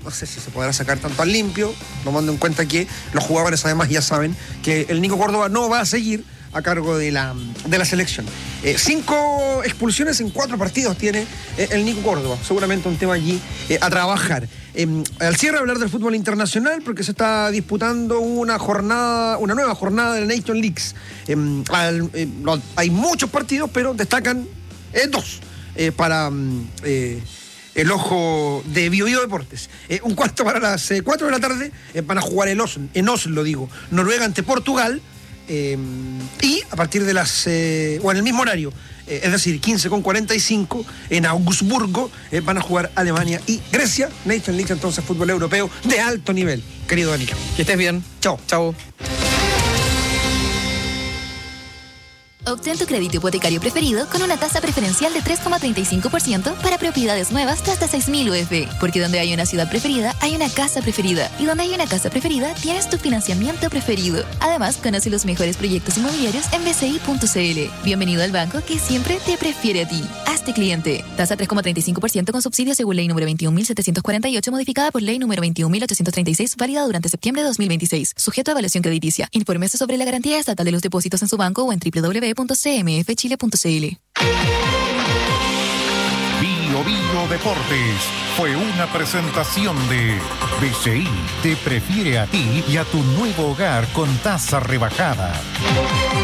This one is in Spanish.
no sé si se podrá sacar tanto al limpio, tomando en cuenta que los jugadores además ya saben que el Nico Córdoba no va a seguir a cargo de la selección. 5 expulsiones en 4 partidos tiene el Nico Córdoba. Seguramente un tema allí a trabajar. Al cierre hablar del fútbol internacional, porque se está disputando una nueva jornada de la Nation Leagues. Hay muchos partidos, pero destacan 2 para el ojo de Bio Deportes. Un cuarto para las 4 de la tarde van a jugar en Oslo, Noruega ante Portugal. Y a partir de las en el mismo horario, es decir, 15:45 en Augsburgo, van a jugar Alemania y Grecia. Nation League, entonces fútbol europeo de alto nivel, querido Daniel. Que estés bien. Chao. Obtén tu crédito hipotecario preferido con una tasa preferencial de 3,35% para propiedades nuevas de hasta 6.000 UF. Porque donde hay una ciudad preferida, hay una casa preferida. Y donde hay una casa preferida, tienes tu financiamiento preferido. Además, conoce los mejores proyectos inmobiliarios en bci.cl. Bienvenido al banco que siempre te prefiere a ti. Hazte cliente. Tasa 3,35% con subsidio según ley número 21.748, modificada por ley número 21.836, válida durante septiembre de 2026. Sujeto a evaluación crediticia. Infórmese sobre la garantía estatal de los depósitos en su banco o en www.cmfchile.cl. Bio Deportes fue una presentación de BCI. Te prefiere a ti y a tu nuevo hogar con tasa rebajada.